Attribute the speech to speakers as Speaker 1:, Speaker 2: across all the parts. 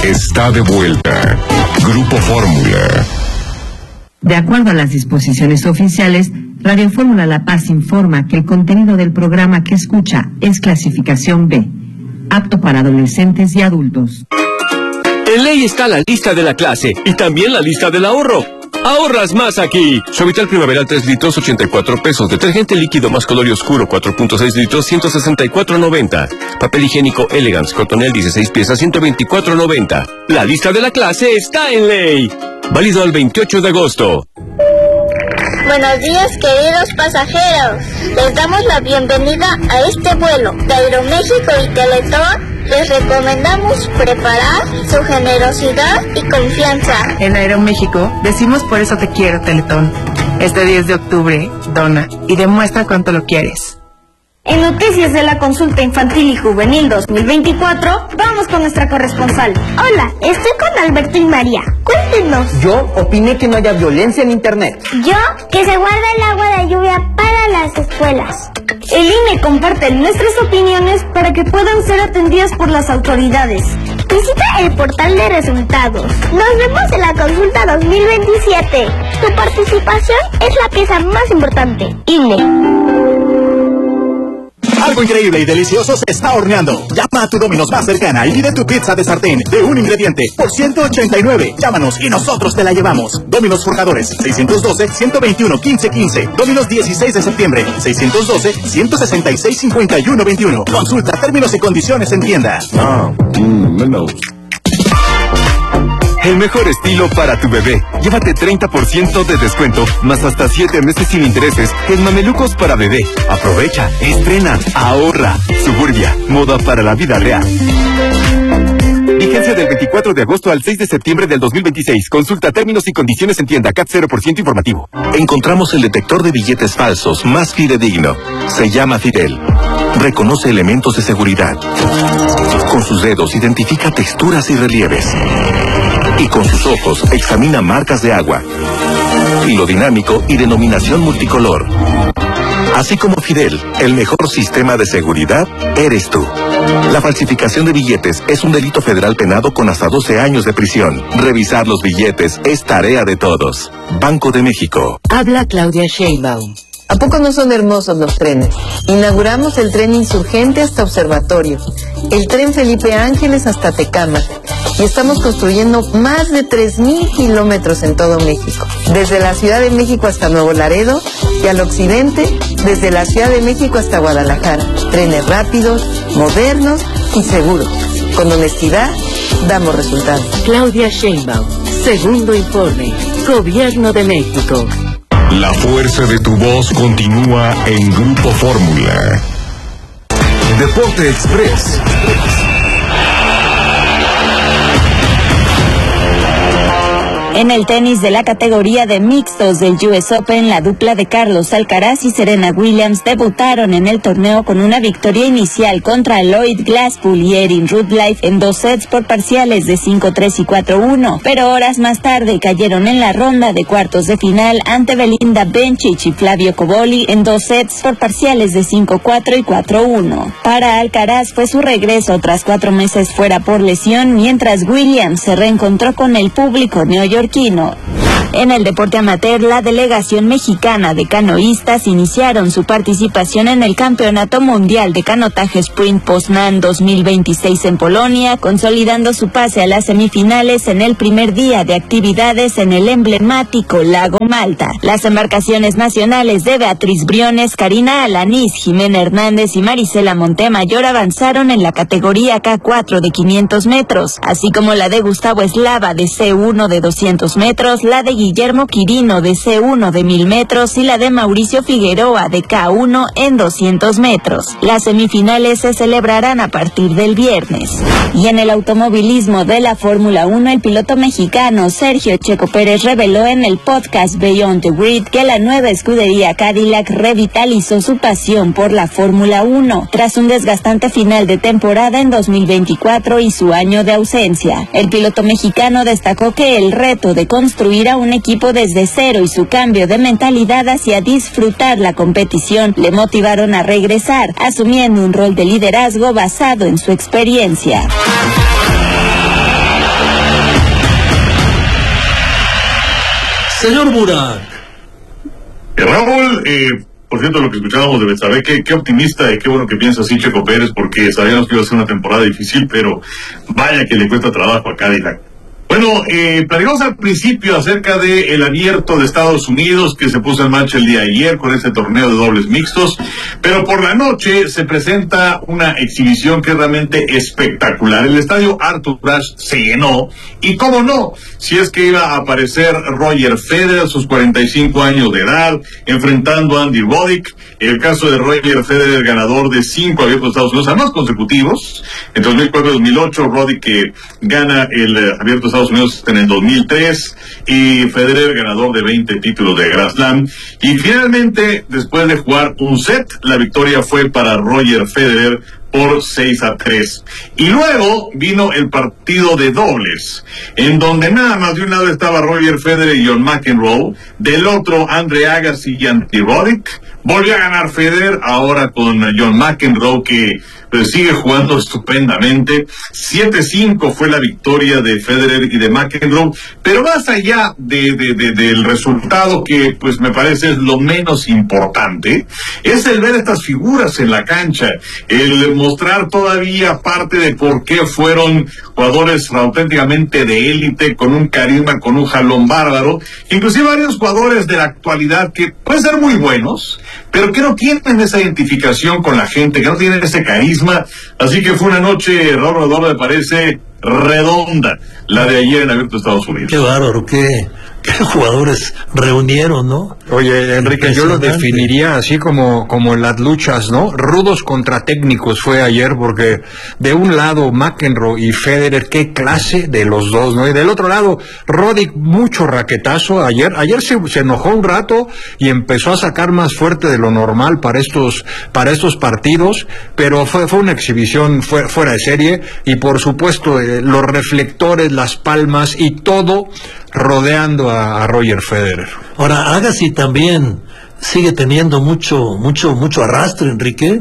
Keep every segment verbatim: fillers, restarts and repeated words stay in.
Speaker 1: está de vuelta. Grupo Fórmula.
Speaker 2: De acuerdo a las disposiciones oficiales, Radio Fórmula La Paz informa que el contenido del programa que escucha es clasificación B, apto para adolescentes y adultos.
Speaker 3: En ley está la lista de la clase y también la lista del ahorro. ¡Ahorras más aquí! Suavitel Primaveral tres litros, ochenta y cuatro pesos. Detergente líquido más color y oscuro, cuatro punto seis litros, ciento sesenta y cuatro noventa. Papel higiénico Elegance Cotonel, dieciséis piezas, ciento veinticuatro noventa. La lista de la clase está en ley. Válido al veintiocho de agosto.
Speaker 4: Buenos días, queridos pasajeros. Les damos la bienvenida a este vuelo de Aeroméxico y Teletón. Les recomendamos preparar su generosidad y confianza.
Speaker 5: En Aeroméxico decimos por eso te quiero, Teletón. Este diez de octubre, dona y demuestra cuánto lo quieres.
Speaker 6: En Noticias de la Consulta Infantil y Juvenil dos mil veinticuatro, vamos con nuestra corresponsal.
Speaker 4: Hola, estoy con Alberto y María. Cuéntenos.
Speaker 7: Yo opiné que no haya violencia en Internet.
Speaker 4: Yo, que se guarde el agua de lluvia para las escuelas.
Speaker 6: El I N E comparte nuestras opiniones para que puedan ser atendidas por las autoridades.
Speaker 4: Visita el portal de resultados. Nos vemos en la consulta dos mil veintisiete. Tu participación es la pieza más importante. I N E.
Speaker 8: Algo increíble y delicioso se está horneando. Llama a tu Domino's más cercana y pide tu pizza de sartén de un ingrediente por ciento ochenta y nueve. Llámanos y nosotros te la llevamos. Domino's Forjadores, seiscientos doce, ciento veintiuno, quince quince. Domino's dieciséis de septiembre, seiscientos doce, ciento sesenta y seis, cincuenta y uno veintiuno. Consulta términos y condiciones en tienda.
Speaker 1: Ah, mmm, menos.
Speaker 9: El mejor estilo para tu bebé. Llévate treinta por ciento de descuento, más hasta siete meses sin intereses en mamelucos para bebé. Aprovecha, estrena, ahorra. Suburbia, moda para la vida real. Vigencia del veinticuatro de agosto al seis de septiembre del dos mil veintiséis. Consulta términos y condiciones en tienda. C A T cero por ciento informativo.
Speaker 10: Encontramos el detector de billetes falsos más fidedigno. Se llama Fidel. Reconoce elementos de seguridad. Con sus dedos identifica texturas y relieves. Y con sus ojos examina marcas de agua. Hilo dinámico y denominación multicolor. Así como Fidel, el mejor sistema de seguridad eres tú. La falsificación de billetes es un delito federal penado con hasta doce años de prisión. Revisar los billetes es tarea de todos. Banco de México.
Speaker 11: Habla Claudia Sheinbaum. ¿A poco no son hermosos los trenes? Inauguramos el tren Insurgente hasta Observatorio, el tren Felipe Ángeles hasta Tecámac, y estamos construyendo más de tres mil kilómetros en todo México, desde la Ciudad de México hasta Nuevo Laredo, y al occidente, desde la Ciudad de México hasta Guadalajara. Trenes rápidos, modernos y seguros. Con honestidad, damos resultados.
Speaker 2: Claudia Sheinbaum, segundo informe, Gobierno de México.
Speaker 1: La fuerza de tu voz continúa en Grupo Fórmula.
Speaker 12: Deporte Express.
Speaker 13: En el tenis de la categoría de mixtos del U S Open, la dupla de Carlos Alcaraz y Serena Williams debutaron en el torneo con una victoria inicial contra Lloyd Glasspool y Erin Rudlife en dos sets por parciales de cinco tres y cuatro uno, pero horas más tarde cayeron en la ronda de cuartos de final ante Belinda Bencic y Flavio Cobolli en dos sets por parciales de cinco cuatro y cuatro uno. Para Alcaraz fue su regreso tras cuatro meses fuera por lesión, mientras Williams se reencontró con el público neoyorquino. En el deporte amateur, la delegación mexicana de canoístas iniciaron su participación en el Campeonato Mundial de Canotaje Sprint Poznan dos mil veintiséis en Polonia, consolidando su pase a las semifinales en el primer día de actividades en el emblemático Lago Malta. Las embarcaciones nacionales de Beatriz Briones, Karina Alanís, Jimena Hernández y Marisela Montemayor avanzaron en la categoría K cuatro de quinientos metros, así como la de Gustavo Eslava de C uno de doscientos metros, la de Guillermo Quirino de C uno de mil metros y la de Mauricio Figueroa de K uno en doscientos metros. Las semifinales se celebrarán a partir del viernes. Y en el automovilismo de la Fórmula uno, el piloto mexicano Sergio Checo Pérez reveló en el podcast Beyond the Grid que la nueva escudería Cadillac revitalizó su pasión por la Fórmula uno tras un desgastante final de temporada en dos mil veinticuatro y su año de ausencia. El piloto mexicano destacó que el reto de construir a un equipo desde cero y su cambio de mentalidad hacia disfrutar la competición le motivaron a regresar, asumiendo un rol de liderazgo basado en su experiencia.
Speaker 14: Señor Burak.
Speaker 15: Eh, Raúl, eh, por cierto, lo que escuchábamos de Betsabe, qué, qué optimista y qué bueno que piensa así Checo Pérez, porque sabíamos que iba a ser una temporada difícil, pero vaya que le cuesta trabajo a Cadillac. Bueno, eh, platicamos al principio acerca del abierto de Estados Unidos que se puso en marcha el día de ayer con ese torneo de dobles mixtos, pero por la noche se presenta una exhibición que es realmente espectacular. El estadio Arthur Ashe se llenó, y cómo no, si es que iba a aparecer Roger Federer, sus cuarenta y cinco años de edad, enfrentando a Andy Roddick. El caso de Roger Federer, ganador de cinco abiertos de Estados Unidos, además consecutivos, en dos mil cuatro y dos mil ocho, Roddick que gana el eh, abierto de Estados Unidos en el dos mil tres, y Federer ganador de veinte títulos de Grand Slam. Y finalmente, después de jugar un set, la victoria fue para Roger Federer por seis a tres. Y luego vino el partido de dobles, en donde nada más de un lado estaba Roger Federer y John McEnroe, del otro Andre Agassi y Andy Roddick. Volvió a ganar Federer, ahora con John McEnroe, que pues, sigue jugando estupendamente. siete cinco fue la victoria de Federer y de McEnroe, pero más allá de, de, de, del resultado, que pues me parece es lo menos importante, es el ver estas figuras en la cancha, el mostrar todavía parte de por qué fueron jugadores auténticamente de élite, con un carisma, con un jalón bárbaro, inclusive varios jugadores de la actualidad que pueden ser muy buenos, pero que no tienen esa identificación con la gente, que no tienen ese carisma. Así que fue una noche, Raúl Eduardo, me parece redonda, la de ayer en Abierto de Estados Unidos.
Speaker 14: Qué bárbaro, qué, qué jugadores reunieron, ¿no?
Speaker 16: Oye, Enrique, yo lo definiría así como, como en las luchas, ¿no? Rudos contra técnicos fue ayer, porque de un lado McEnroe y Federer, qué clase de los dos, ¿no? Y del otro lado, Roddick, mucho raquetazo ayer. Ayer se, se enojó un rato y empezó a sacar más fuerte de lo normal para estos, para estos partidos, pero fue, fue una exhibición fue, fuera de serie, y por supuesto, eh, los reflectores, las palmas y todo rodeando a, a Roger Federer.
Speaker 14: Ahora, Agassi también sigue teniendo mucho, mucho, mucho arrastre, Enrique.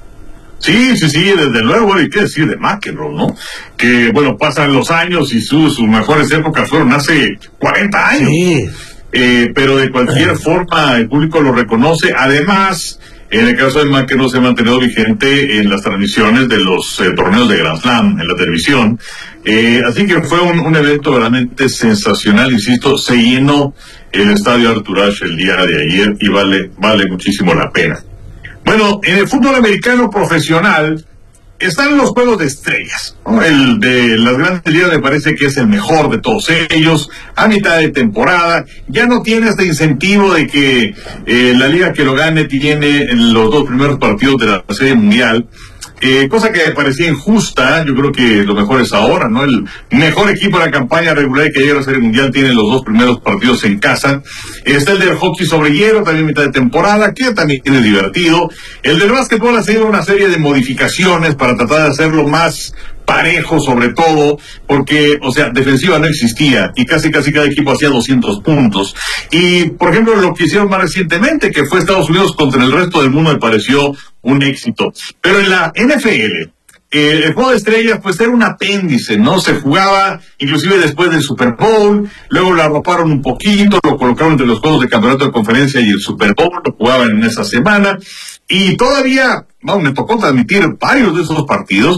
Speaker 15: Sí, sí, sí, desde luego, y qué decir de McEnroe, ¿no? Que, bueno, pasan los años y su, sus mejores épocas fueron hace cuarenta años.
Speaker 14: Sí.
Speaker 15: Eh, pero de cualquier forma el público lo reconoce. Además, en el caso de McEnroe se ha mantenido vigente en las transmisiones de los eh, torneos de Grand Slam en la televisión. Eh, así que fue un, un evento realmente sensacional, insisto, se llenó el estadio Arthur Ashe el día de ayer y vale, vale muchísimo la pena. Bueno, en el fútbol americano profesional están los juegos de estrellas, ¿no? El de las grandes ligas me parece que es el mejor de todos ellos. A mitad de temporada ya no tiene este incentivo de que eh, la liga que lo gane tiene los dos primeros partidos de la Serie Mundial. Eh, cosa que me parecía injusta. Yo creo que lo mejor es ahora, ¿no? El mejor equipo de la campaña regular que llega a la Serie Mundial tiene los dos primeros partidos en casa. Está el del hockey sobre hielo, también mitad de temporada, que también es divertido. El del básquetbol ha sido una serie de modificaciones para tratar de hacerlo más parejo, sobre todo porque, o sea, defensiva no existía y casi casi cada equipo hacía doscientos puntos. Y, por ejemplo, lo que hicieron más recientemente, que fue Estados Unidos contra el resto del mundo, me pareció un éxito. Pero en la N F L, eh, el juego de estrellas, pues era un apéndice, ¿no? Se jugaba inclusive después del Super Bowl, luego lo arroparon un poquito, lo colocaron entre los juegos de campeonato de conferencia y el Super Bowl, lo jugaban en esa semana. Y todavía, bueno, me tocó transmitir varios de esos partidos,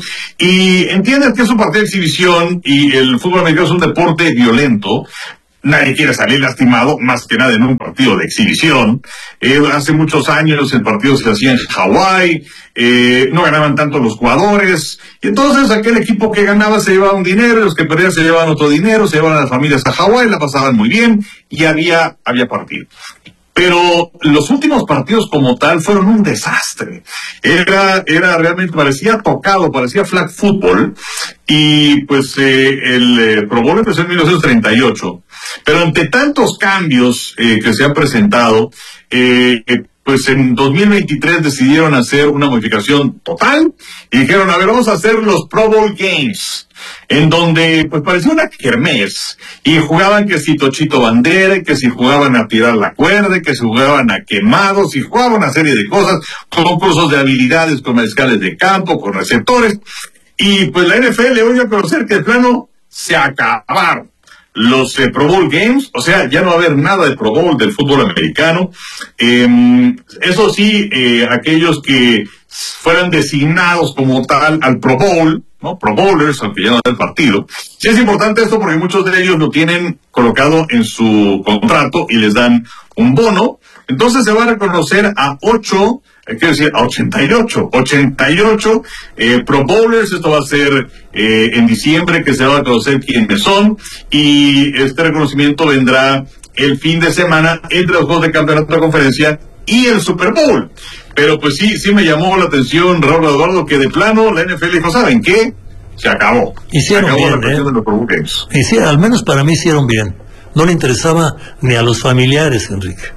Speaker 15: y entiendes que es un partido de exhibición y el fútbol americano es un deporte violento. Nadie quiere salir lastimado, más que nada en un partido de exhibición. Eh, hace muchos años el partido se hacía en Hawái, eh, no ganaban tanto los jugadores, y entonces aquel equipo que ganaba se llevaba un dinero, y los que perdían se llevaban otro dinero, se llevaban a las familias a Hawái, la pasaban muy bien, y había, había partido. Pero los últimos partidos como tal fueron un desastre. Era, era realmente, parecía tocado, parecía flag football. Y pues eh, el eh, Pro Bowl empezó en mil novecientos treinta y ocho. Pero ante tantos cambios eh, que se han presentado, eh, eh, pues en dos mil veintitrés decidieron hacer una modificación total y dijeron, a ver, vamos a hacer los Pro Bowl Games, en donde pues parecía una kermés, y jugaban que si Tochito Bandera, que si jugaban a tirar la cuerda, que si jugaban a quemados, y jugaban una serie de cosas, concursos de habilidades con mariscales de campo, con receptores, y pues la N F L hoy a conocer que de plano se acabaron. los eh, Pro Bowl Games, o sea, ya no va a haber nada de Pro Bowl del fútbol americano. Eh, eso sí, eh, aquellos que fueran designados como tal al Pro Bowl, ¿no? Pro Bowlers, aunque ya no del partido. Sí es importante esto porque muchos de ellos lo tienen colocado en su contrato y les dan un bono. Entonces se va a reconocer a ocho, eh, quiero decir, a ochenta y ocho, ochenta y ocho eh, Pro Bowlers. Esto va a ser eh, en diciembre que se va a conocer quiénes son, y este reconocimiento vendrá el fin de semana entre los juegos de campeonato de conferencia y el Super Bowl. Pero pues sí, sí me llamó la atención, Raúl Eduardo, que de plano la N F L dijo, ¿saben qué? Se acabó.
Speaker 14: Hicieron
Speaker 15: se acabó
Speaker 14: bien,
Speaker 15: la
Speaker 14: ¿eh?
Speaker 15: de los Pro Bowl Games.
Speaker 14: Hicieron, al menos para mí hicieron bien. No le interesaba ni a los familiares, Enrique.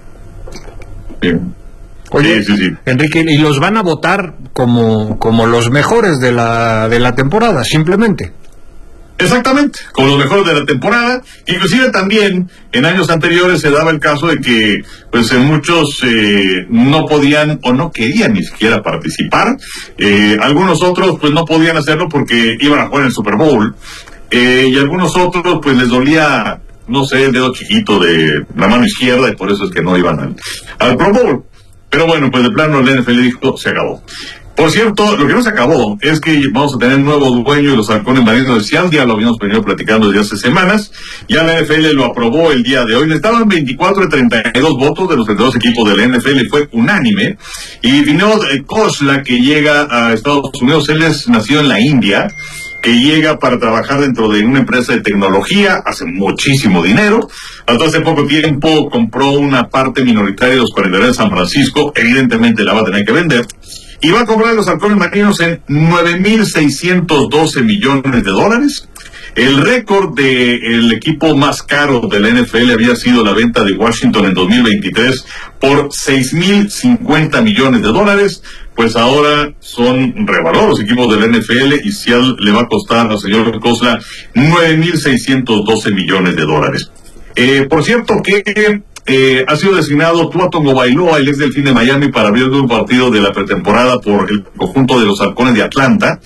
Speaker 15: Bien.
Speaker 16: Oye,
Speaker 15: sí, sí, sí.
Speaker 16: Enrique, y los van a votar como, como los mejores de la, de la temporada, simplemente.
Speaker 15: Exactamente, como los mejores de la temporada. Inclusive también en años anteriores se daba el caso de que pues en muchos eh, no podían o no querían ni siquiera participar. Eh, algunos otros pues no podían hacerlo porque iban a jugar en el Super Bowl. Eh, y algunos otros pues les dolía, no sé, el dedo chiquito de la mano izquierda, y por eso es que no iban al, al Pro Bowl. Pero bueno, pues de plano la N F L dijo, se acabó. Por cierto, lo que no se acabó es que vamos a tener un nuevo dueño de los halcones marinos de Seattle. Ya lo habíamos venido platicando desde hace semanas. Ya la N F L lo aprobó el día de hoy. Estaban veinticuatro de treinta y dos votos de los treinta y dos equipos de la N F L. Fue unánime. Y Vinod Khosla, que llega a Estados Unidos, él es nacido en la India, que llega para trabajar dentro de una empresa de tecnología, hace muchísimo dinero. Hasta hace poco tiempo compró una parte minoritaria de los cuarenta y nueve de San Francisco. Evidentemente la va a tener que vender. Y va a comprar los halcones marinos en nueve mil seiscientos doce millones de dólares. El récord del equipo más caro de la N F L había sido la venta de Washington en dos mil veintitrés por seis mil cincuenta millones de dólares. Pues ahora son revalorados los equipos de la N F L, y Seattle le va a costar al señor Khosla nueve mil seiscientos doce millones de dólares. Eh, por cierto que Eh, ha sido designado Tua Tagovailoa, el ex Delfín de Miami, para abrir un partido de la pretemporada por el conjunto de los Halcones de Atlanta.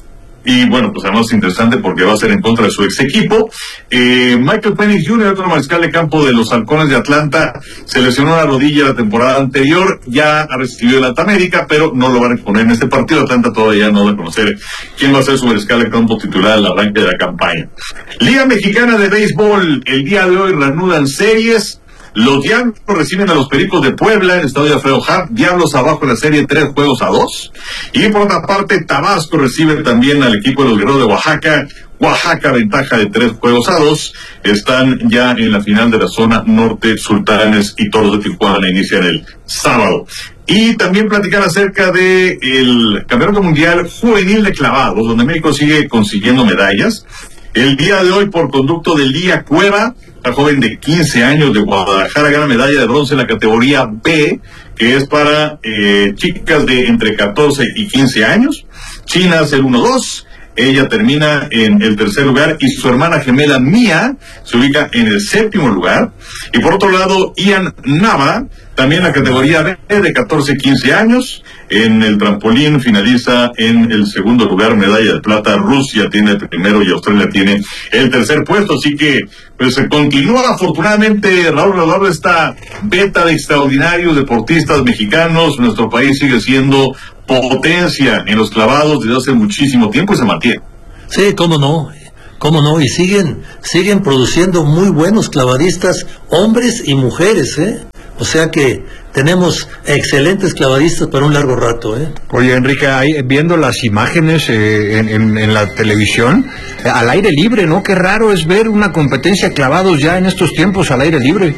Speaker 15: Y bueno, pues además es interesante porque va a ser en contra de su ex equipo. Eh, Michael Penix junior, otro mariscal de campo de los Halcones de Atlanta, se lesionó la rodilla la temporada anterior, ya ha recibido el Alta América, pero no lo van a exponer en este partido. Atlanta todavía no va a conocer quién va a ser su mariscal de campo titular al arranque de la campaña. Liga Mexicana de Béisbol, el día de hoy reanudan series. Los Diablos reciben a los Pericos de Puebla en el estadio Alfredo Harp. Diablos abajo en la serie, tres juegos a dos. Y por otra parte, Tabasco recibe también al equipo de los Guerreros de Oaxaca. Oaxaca, ventaja de tres juegos a dos. Están ya en la final de la zona norte. Sultanes y Toros de Tijuana inician el sábado. Y también platicar acerca de el Campeonato Mundial Juvenil de Clavados, donde México sigue consiguiendo medallas. El día de hoy, por conducto de Lía Cueva, la joven de quince años de Guadalajara, gana medalla de bronce en la categoría B, que es para eh, chicas de entre catorce y quince años. China hace el uno dos. Ella termina en el tercer lugar, y su hermana gemela Mía se ubica en el séptimo lugar. Y por otro lado, Ian Nava, también la categoría B de catorce a quince años. En el trampolín finaliza en el segundo lugar, medalla de plata. Rusia tiene el primero y Australia tiene el tercer puesto. Así que pues se continúa afortunadamente, Raúl Eduardo, esta beta de extraordinarios deportistas mexicanos. Nuestro país sigue siendo potencia en los clavados desde hace muchísimo tiempo y se mantiene.
Speaker 14: Sí, cómo no, cómo no, y siguen, siguen produciendo muy buenos clavadistas, hombres y mujeres, ¿eh? O sea que tenemos excelentes clavadistas para un largo rato, ¿eh?
Speaker 16: Oye, Enrique, ahí, viendo las imágenes eh, en, en, en la televisión, eh, al aire libre, ¿no? Qué raro es ver una competencia de clavados ya en estos tiempos al aire libre.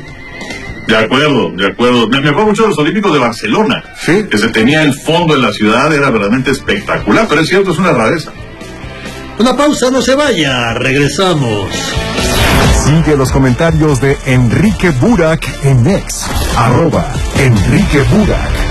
Speaker 15: De acuerdo, de acuerdo. Me, me acuerdo mucho de los Olímpicos de Barcelona, ¿sí? Que se tenía el fondo en la ciudad, era verdaderamente espectacular, pero es cierto, es una rareza.
Speaker 14: Una pausa, no se vaya, regresamos.
Speaker 12: Sigue los comentarios de Enrique Burak en X, arroba Enrique Burak.